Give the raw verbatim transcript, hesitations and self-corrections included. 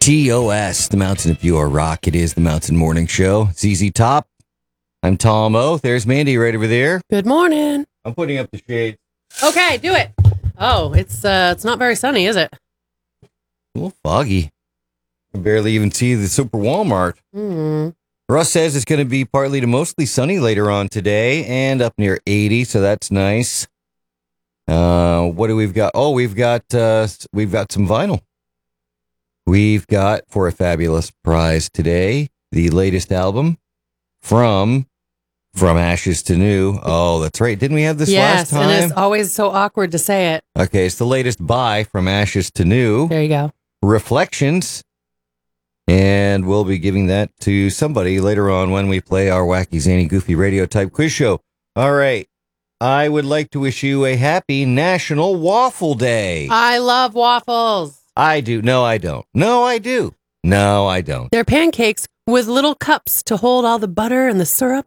T O S, the Mountain of Pure Rock. It is the Mountain Morning Show. Z Z Top. I'm Tom O. There's Mandy right over there. Good morning. I'm putting up the shades. Okay, do it. Oh, it's uh, it's not very sunny, is it? A little foggy. I barely even see the Super Walmart. Hmm. Russ says it's going to be partly to mostly sunny later on today and up near eighty, so that's nice. Uh, what do we've got? Oh, we've got uh, we've got some vinyl. We've got, for a fabulous prize today, the latest album from From Ashes to New. Oh, that's right. Didn't we have this yes, last time? and it's always so awkward to say it. Okay, it's the latest by From Ashes to New. There you go. Reflections. And we'll be giving that to somebody later on when we play our wacky, zany, goofy radio type quiz show. All right. I would like to wish you a happy National Waffle Day. I love waffles. I do. No, I don't. No, I do. No, I don't. They're pancakes with little cups to hold all the butter and the syrup